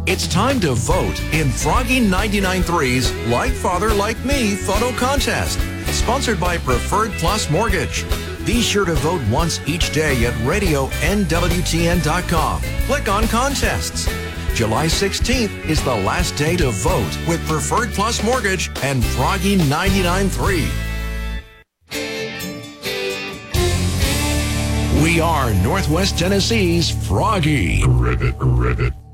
It's time to vote in Froggy 99.3's Like Father Like Me photo contest, sponsored by Preferred Plus Mortgage. Be sure to vote once each day at radionwtn.com. Click on contests. July 16th is the last day to vote with Preferred Plus Mortgage and Froggy 99.3. We are Northwest Tennessee's Froggy. Rivet.